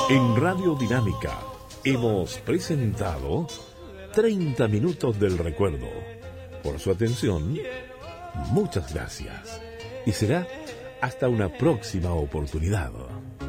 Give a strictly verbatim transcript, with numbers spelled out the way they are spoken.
En Radio Dinámica hemos presentado treinta minutos del recuerdo. Por su atención, muchas gracias. Y será hasta una próxima oportunidad.